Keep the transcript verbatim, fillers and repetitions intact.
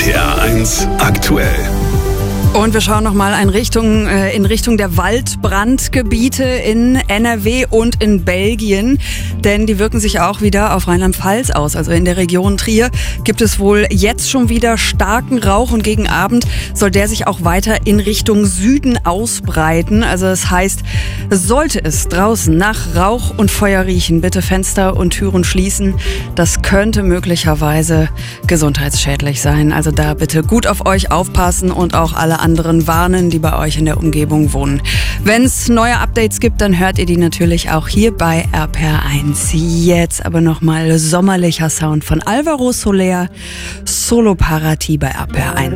P R eins aktuell. Und wir schauen nochmal in Richtung, äh, in Richtung der Waldbrandgebiete in N R W und in Belgien. Denn die wirken sich auch wieder auf Rheinland-Pfalz aus. Also in der Region Trier gibt es wohl jetzt schon wieder starken Rauch. Und gegen Abend soll der sich auch weiter in Richtung Süden ausbreiten. Also das heißt, sollte es draußen nach Rauch und Feuer riechen, bitte Fenster und Türen schließen. Das könnte möglicherweise gesundheitsschädlich sein. Also da bitte gut auf euch aufpassen und auch alle anderen warnen, die bei euch in der Umgebung wohnen. Wenn es neue Updates gibt, dann hört ihr die natürlich auch hier bei R P R eins. Jetzt aber nochmal sommerlicher Sound von Alvaro Soler, Solo Parati bei R P R eins.